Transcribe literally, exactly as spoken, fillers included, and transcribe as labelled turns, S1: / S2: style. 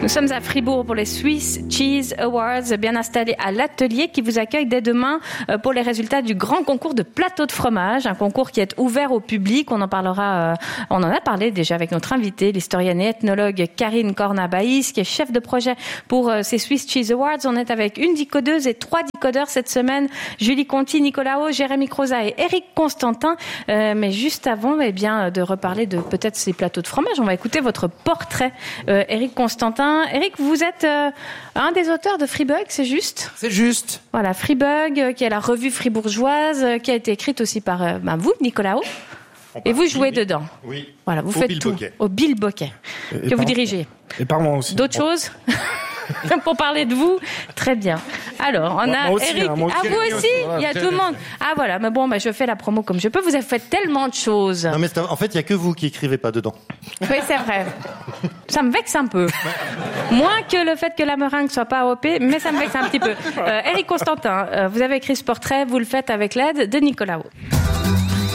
S1: Nous sommes à Fribourg pour les Swiss Cheese Awards, bien installés à l'atelier qui vous accueille dès demain pour les résultats du grand concours de plateau de fromage, un concours qui est ouvert au public. On en parlera, on en a parlé déjà avec notre invitée, l'historienne et ethnologue Karine Corna-Baïs, qui est chef de projet pour ces Swiss Cheese Awards. On est avec une décodeuse et trois décodeurs cette semaine, Julie Conti, Nicolas O, Jérémy Croza et Eric Constantin. Euh, mais juste avant, eh bien, de reparler de peut-être ces plateaux de fromage, on va écouter votre portrait, euh, Eric Constantin. Eric, vous êtes euh, un des auteurs de Freebug, c'est juste ?
S2: C'est juste.
S1: Voilà, Freebug, euh, qui est la revue fribourgeoise, euh, qui a été écrite aussi par euh, ben, vous, Nicolas O. Et vous jouez dedans.
S3: Oui.
S1: Voilà, vous
S3: au
S1: faites
S3: Bill
S1: tout.
S3: Boquet.
S1: Au Bill Boquet,
S2: Et
S1: que
S2: par...
S1: vous dirigez.
S2: Et par moi aussi.
S1: D'autres choses pour parler de vous, très bien. Alors, on a
S2: aussi,
S1: Eric.
S2: hein, moi
S1: Ah,
S2: aussi.
S1: vous aussi, il y a tout le monde. Ah voilà, mais bon, bah, je fais la promo comme je peux. Vous avez fait tellement de choses.
S3: Non mais c'est- en fait, il y a que vous qui écrivez pas dedans.
S1: Oui, c'est vrai. Ça me vexe un peu. Moins que le fait que la meringue soit pas A O P, mais ça me vexe un petit peu. Euh, Eric Constantin, euh, vous avez écrit ce portrait, vous le faites avec l'aide de Nicolas O.